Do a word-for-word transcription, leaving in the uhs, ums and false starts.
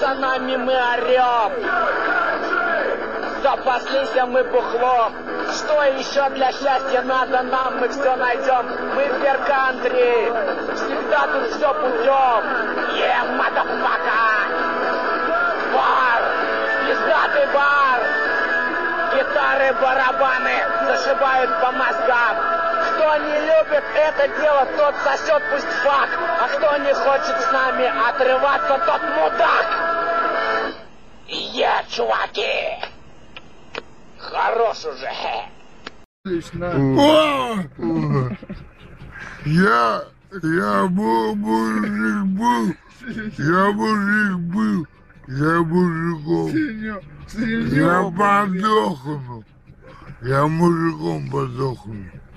пацанами мы орем. Запаслись мы бухлом. Что еще для счастья надо нам, мы все найдем. Мы в Беркантри, всегда тут все путем. Yeah, motherfucker! Бар, пиздатый бар. Гитары, барабаны зашибают по мозгам. Кто не любит это дело, тот сосет пусть фак. А кто не хочет с нами отрываться, тот мудак. Yeah, чуваки! Хорош уже. Я, я был мужик был, я мужик был, я мужиком. Я подохну, я мужиком подохну.